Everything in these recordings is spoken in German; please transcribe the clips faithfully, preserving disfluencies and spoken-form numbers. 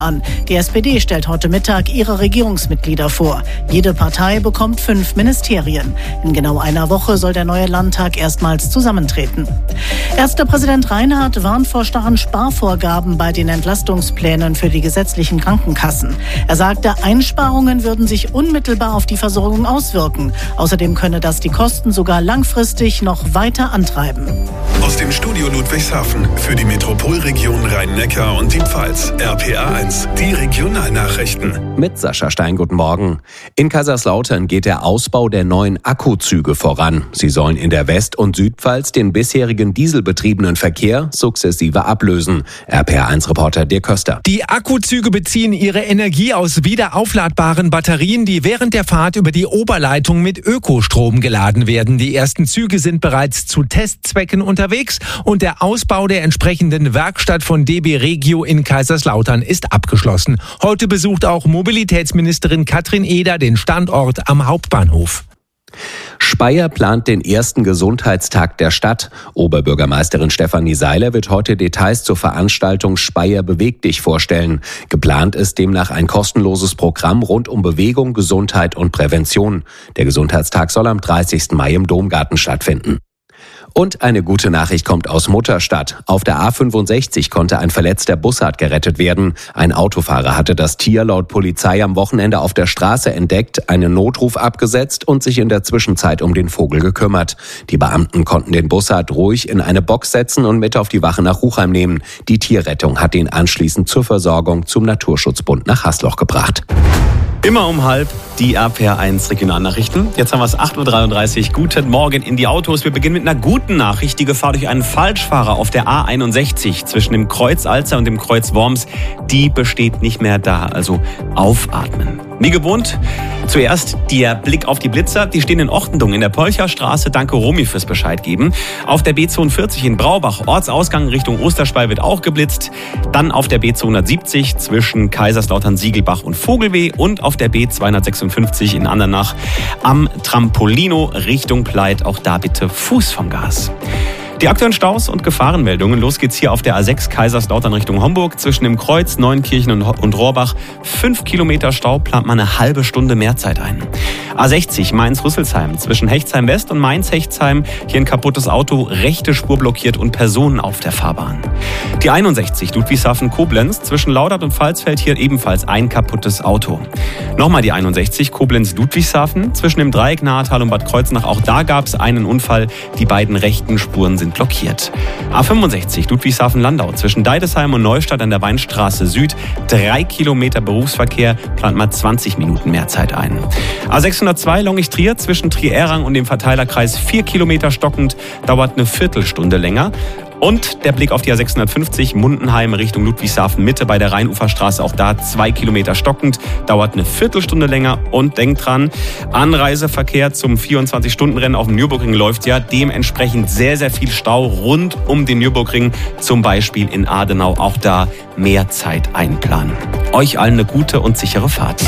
an. Die S P D stellt heute Mittag ihre Regierungsmitglieder vor. Jede Partei bekommt fünf Ministerien. In genau einer Woche soll der neue Landtag erstmals zusammentreten. Erster Präsident Reinhardt warnt vor starren Sparvorgaben bei den Entlastungsplänen für die gesetzlichen Krankenkassen. Er sagte, Einsparungen würden sich unmittelbar auf die Versorgung auswirken. Außerdem könne das die Kosten sogar langfristig noch weiter antreiben. Aus dem Studio Ludwigshafen für die Metropolregion Rhein-Neckar und die Pfalz. R P A eins, die Regionalnachrichten. Mit Sascha Stein, guten Morgen. In Kaiserslautern geht der Ausbau der neuen Akkuzüge voran. Sie sollen in der West- und Südpfalz den bisherigen dieselbetriebenen Verkehr sukzessive ablösen. R P A eins Reporter Dirk Köster. Die Akkuzüge beziehen ihre Energie aus wiederaufladbaren Batterien, die während der Fahrt über die Oberleitung mit Ökostrom geladen werden. Die ersten Züge sind bereits zu Testzwecken unterwegs und der Ausbau der entsprechenden Werkstatt von D B Regio in Kaiserslautern ist abgeschlossen. Heute besucht auch Mobilitätsministerin Katrin Eder den Standort am Hauptbahnhof. Speyer plant den ersten Gesundheitstag der Stadt. Oberbürgermeisterin Stefanie Seiler wird heute Details zur Veranstaltung Speyer beweg dich vorstellen. Geplant ist demnach ein kostenloses Programm rund um Bewegung, Gesundheit und Prävention. Der Gesundheitstag soll am dreißigsten Mai im Domgarten stattfinden. Und eine gute Nachricht kommt aus Mutterstadt. Auf der A fünfundsechzig konnte ein verletzter Bussard gerettet werden. Ein Autofahrer hatte das Tier laut Polizei am Wochenende auf der Straße entdeckt, einen Notruf abgesetzt und sich in der Zwischenzeit um den Vogel gekümmert. Die Beamten konnten den Bussard ruhig in eine Box setzen und mit auf die Wache nach Ruchheim nehmen. Die Tierrettung hat ihn anschließend zur Versorgung zum Naturschutzbund nach Hasloch gebracht. Immer um halb die R P A eins Regionalnachrichten. Jetzt haben wir es acht Uhr dreiunddreißig. Guten Morgen in die Autos. Wir beginnen mit einer guten Nachricht. Die Gefahr durch einen Falschfahrer auf der A einundsechzig zwischen dem Kreuz Alzer und dem Kreuz Worms, die besteht nicht mehr da. Also aufatmen. Wie gewohnt, zuerst der Blick auf die Blitzer. Die stehen in Ochtendung in der Polcherstraße. Danke Romy fürs Bescheid geben. Auf der B zweiundvierzig in Braubach, Ortsausgang Richtung Osterspey wird auch geblitzt. Dann auf der B zweihundertsiebzig zwischen Kaiserslautern, Siegelbach und Vogelweh. Und auf der B zweihundertsechsundfünfzig in Andernach am Trampolino Richtung Pleit. Auch da bitte Fuß vom Gas. Die aktuellen Staus und Gefahrenmeldungen. Los geht's hier auf der A sechs Kaiserslautern Richtung Homburg. Zwischen dem Kreuz, Neunkirchen und Rohrbach. Fünf Kilometer Stau, plant man eine halbe Stunde mehr Zeit ein. A sechzig Mainz-Rüsselsheim. Zwischen Hechtsheim West und Mainz-Hechtsheim. Hier ein kaputtes Auto, rechte Spur blockiert und Personen auf der Fahrbahn. Die einundsechzig Ludwigshafen-Koblenz. Zwischen Laudert und Pfalzfeld hier ebenfalls ein kaputtes Auto. Nochmal die einundsechzig Koblenz-Ludwigshafen. Zwischen dem Dreieck Nahetal und Bad Kreuznach. Auch da gab es einen Unfall. Die beiden rechten Spuren sind blockiert. A fünfundsechzig Ludwigshafen-Landau zwischen Deidesheim und Neustadt an der Weinstraße Süd. Drei Kilometer Berufsverkehr, plant mal zwanzig Minuten mehr Zeit ein. A sechshundertzwei Longisch-Trier zwischen Trier-Errang und dem Verteilerkreis vier Kilometer stockend, dauert eine Viertelstunde länger. Und der Blick auf die A sechshundertfünfzig Mundenheim Richtung Ludwigshafen Mitte bei der Rheinuferstraße. Auch da zwei Kilometer stockend, dauert eine Viertelstunde länger. Und denkt dran, Anreiseverkehr zum vierundzwanzig-Stunden-Rennen auf dem Nürburgring läuft ja. Dementsprechend sehr, sehr viel Stau rund um den Nürburgring. Zum Beispiel in Adenau. Auch da mehr Zeit einplanen. Euch allen eine gute und sichere Fahrt.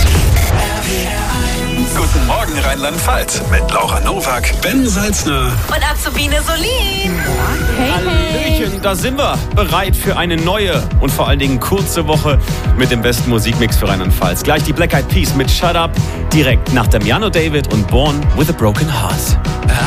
Guten Morgen Rheinland-Pfalz mit Laura Nowak, Ben Salzner und Azubine Solin. Hallöchen, da sind wir bereit für eine neue und vor allen Dingen kurze Woche mit dem besten Musikmix für Rheinland-Pfalz. Gleich die Black Eyed Peas mit Shut Up, direkt nach Damiano David und Born with a Broken Heart.